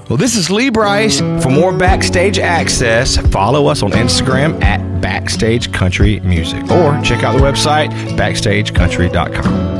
Well, this is Lee Brice. For more backstage access, follow us on Instagram at Backstage Country Music or check out the website backstagecountry.com.